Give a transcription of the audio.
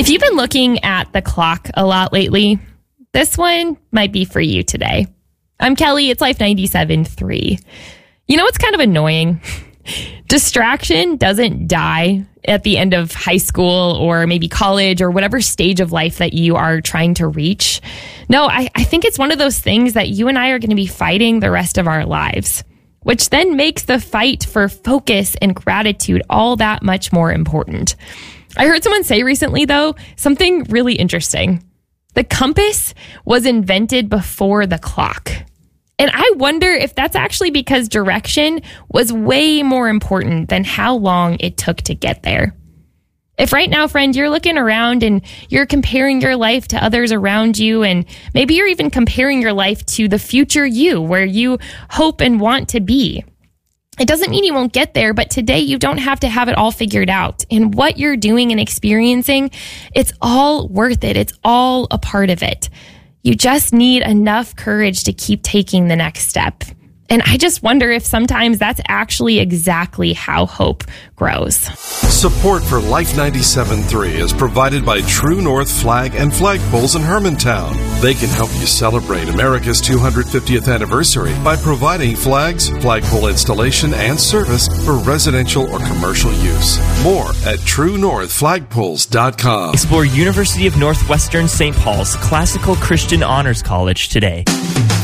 If you've been looking at the clock a lot lately, this one might be for you today. I'm Kelly. It's Life 97.3. You know what's kind of annoying? Distraction doesn't die at the end of high school or maybe college or whatever stage of life that you are trying to reach. No, I think it's one of those things that you and I are going to be fighting the rest of our lives, which then makes the fight for focus and gratitude all that much more important. I heard someone say recently, though, something really interesting. The compass was invented before the clock. And I wonder if that's actually because direction was way more important than how long it took to get there. If right now, friend, you're looking around and you're comparing your life to others around you, and maybe you're even comparing your life to the future you, where you hope and want to be. It doesn't mean you won't get there, but today you don't have to have it all figured out. And what you're doing and experiencing, it's all worth it. It's all a part of it. You just need enough courage to keep taking the next step. And I just wonder if sometimes that's actually exactly how hope grows. Support for Life 97.3 is provided by True North Flag and Flagpoles in Hermantown. They can help you celebrate America's 250th anniversary by providing flags, flagpole installation, and service for residential or commercial use. More at TrueNorthFlagpoles.com. Explore University of Northwestern St. Paul's Classical Christian Honors College today.